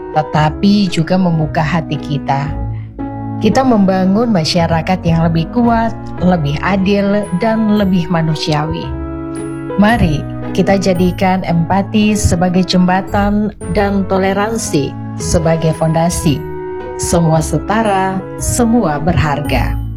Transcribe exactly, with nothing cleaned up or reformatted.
tetapi juga membuka hati kita. Kita membangun masyarakat yang lebih kuat, lebih adil, dan lebih manusiawi. Mari kita jadikan empati sebagai jembatan dan toleransi sebagai fondasi. Semua setara, semua berharga.